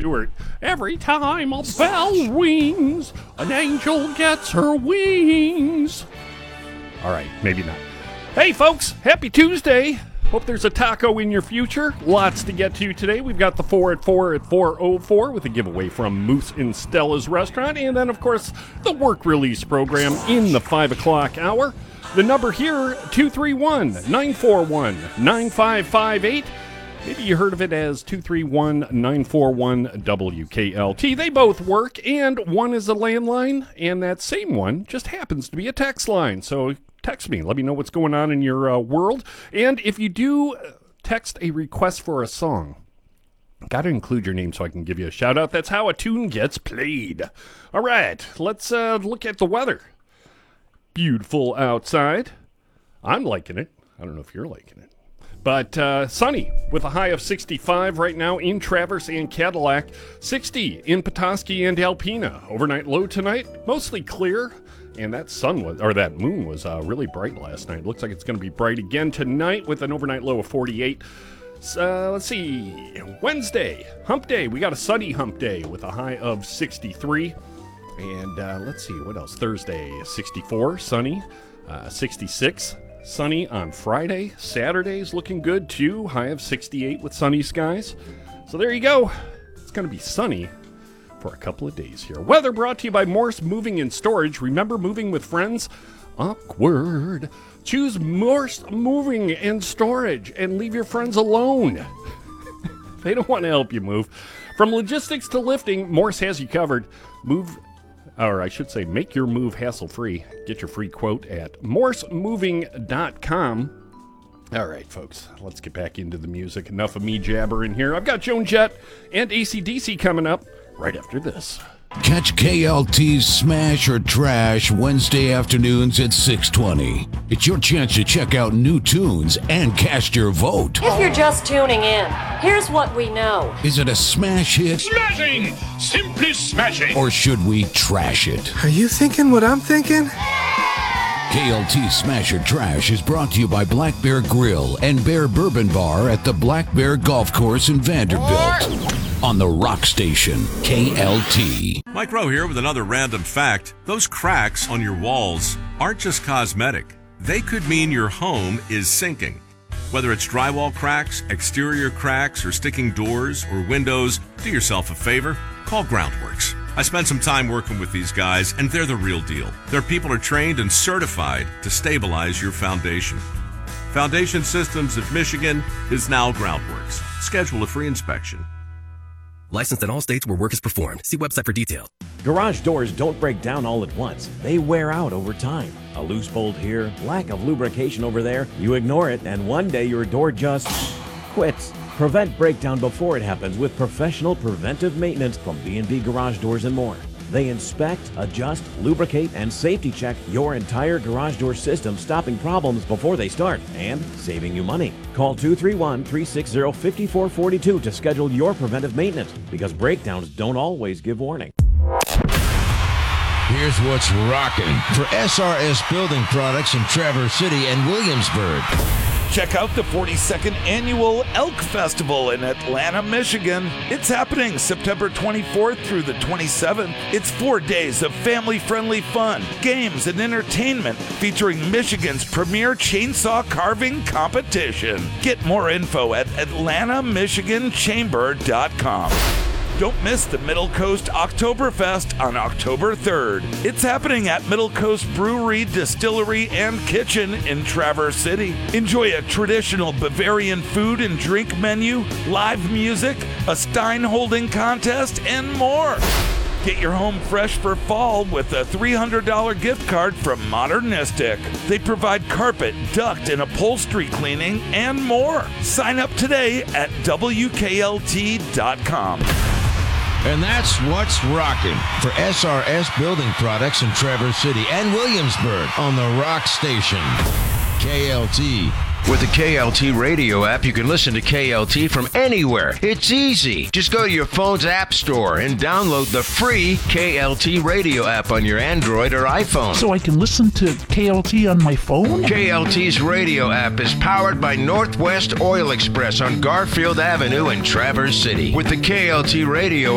Stewart. Every time a bell rings, an angel gets her wings. All right, maybe not. Hey, folks, happy Tuesday. Hope there's a taco in your future. Lots to get to today. We've got the 4 at 4 at 4:04 with a giveaway from Moose and Stella's Restaurant. And then, of course, the work release program in the 5 o'clock hour. The number here, 231-941-9558. Maybe you heard of it as 231-941-WKLT. They both work, and one is a landline, and that same one just happens to be a text line. So text me. Let me know what's going on in your world. And if you do text a request for a song, got to include your name so I can give you a shout-out. That's how a tune gets played. All right, let's look at the weather. Beautiful outside. I'm liking it. I don't know if you're liking it. But sunny with a high of 65 right now in Traverse and Cadillac. 60 in Petoskey and Alpena. Overnight low tonight, mostly clear. And that moon was really bright last night. Looks like it's going to be bright again tonight with an overnight low of 48. Let's see. Wednesday, hump day. We got a sunny hump day with a high of 63. And let's see, what else? Thursday, 64, sunny. 66, sunny on Friday. Saturday's looking good too. High of 68 with sunny skies. So there you go. It's going to be sunny for a couple of days here. Weather brought to you by Morse Moving and Storage. Remember moving with friends? Awkward. Choose Morse Moving and Storage and leave your friends alone. They don't want to help you move. From logistics to lifting, Morse has you covered. Make your move hassle-free. Get your free quote at morsemoving.com. All right, folks, let's get back into the music. Enough of me jabbering here. I've got Joan Jett and AC/DC coming up right after this. Catch KLT's Smash or Trash Wednesday afternoons at 6:20. It's your chance to check out new tunes and cast your vote. If you're just tuning in, here's what we know. Is it a smash hit? Smashing! Simply smashing! Or should we trash it? Are you thinking what I'm thinking? KLT Smash or Trash is brought to you by Black Bear Grill and Bear Bourbon Bar at the Black Bear Golf Course in Vanderbilt. On the Rock Station, KLT. Mike Rowe here with another random fact. Those cracks on your walls aren't just cosmetic. They could mean your home is sinking. Whether it's drywall cracks, exterior cracks, or sticking doors or windows, do yourself a favor. Call Groundworks. I spent some time working with these guys, and they're the real deal. Their people are trained and certified to stabilize your foundation. Foundation Systems of Michigan is now Groundworks. Schedule a free inspection. Licensed in all states where work is performed. See website for details. Garage doors don't break down all at once. They wear out over time. A loose bolt here, lack of lubrication over there, you ignore it, and one day your door just quits. Prevent breakdown before it happens with professional preventive maintenance from B&B Garage Doors and more. They inspect, adjust, lubricate, and safety check your entire garage door system, stopping problems before they start and saving you money. Call 231-360-5442 to schedule your preventive maintenance, because breakdowns don't always give warning. Here's what's rocking for SRS Building Products in Traverse City and Williamsburg. Check out the 42nd Annual Elk Festival in Atlanta, Michigan. It's happening September 24th through the 27th. It's 4 days of family-friendly fun, games, and entertainment featuring Michigan's premier chainsaw carving competition. Get more info at atlantamichiganchamber.com. Don't miss the Middle Coast Oktoberfest on October 3rd. It's happening at Middle Coast Brewery, Distillery, and Kitchen in Traverse City. Enjoy a traditional Bavarian food and drink menu, live music, a Stein holding contest, and more. Get your home fresh for fall with a $300 gift card from Modernistic. They provide carpet, duct, and upholstery cleaning, and more. Sign up today at WKLT.com. And that's what's rocking for SRS Building Products in Traverse City and Williamsburg on the Rock Station, KLT. With the KLT radio app, you can listen to KLT from anywhere. It's easy. Just go to your phone's app store and download the free KLT radio app on your Android or iPhone. So I can listen to KLT on my phone? KLT's radio app is powered by Northwest Oil Express on Garfield Avenue in Traverse City. With the KLT radio